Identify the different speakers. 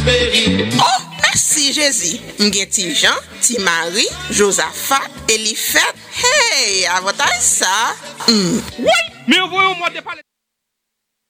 Speaker 1: péri.
Speaker 2: Oh, merci Jésus. M'gen ti Jean, ti Marie, Josaphat, Elifet. Hey, avantage ça.
Speaker 3: Oui, mais voyons-moi de parler.